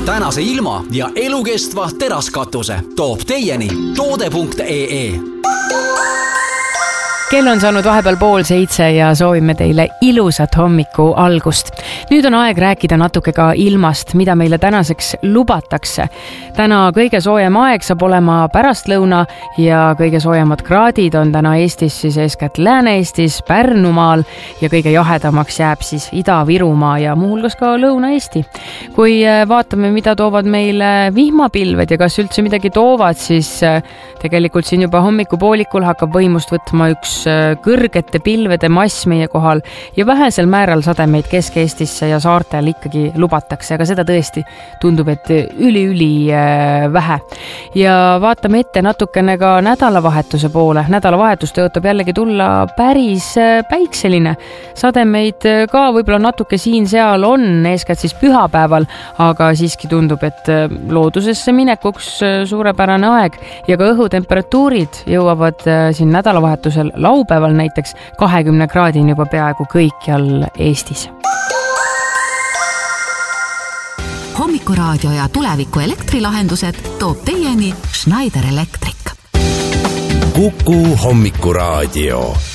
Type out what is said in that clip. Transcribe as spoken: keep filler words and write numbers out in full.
tänase ilma ja elukestva teraskatuse toob teieni toode punkt ee. Kell on saanud vahepeal pool seitse ja soovime teile ilusat hommiku algust. Nüüd on aeg rääkida natuke ka ilmast, mida meile tänaseks lubatakse. Täna kõige soojem aeg saab olema pärastlõuna ja kõige soojemad kraadid on täna Eestis siis eeskätt Lääne-Eestis, Pärnumaal ja kõige jahedamaks jääb siis Ida-Virumaa ja muuhulgas ka Lõuna-Eesti. Kui vaatame, mida toovad meile vihmapilved ja kas üldse midagi toovad, siis tegelikult siin juba hommikupoolikul hakkab võimust võtma üks kõrgete pilvede mass meie kohal ja vähesel määral sademeid Kesk-Eestisse ja saartel ikkagi lubatakse, aga seda tõesti tundub, et üli-üli vähe. Ja vaatame ette natukene ka nädalavahetuse poole. Nädalavahetus tõotab jällegi tulla päris päikseline. Sademeid ka võib-olla natuke siin-seal on, eeskätt siis pühapäeval, aga siiski tundub, et loodusesse minekuks suurepärane aeg ja ka õhutemperatuurid jõuavad siin nädalavahetusel laupäeval näiteks kahekümne kraadini juba peaaegu kõikjal Eestis. Hommikuraadio ja tuleviku elektrilahendused toob teieni Schneider Electric. Kuku Hommikuraadio.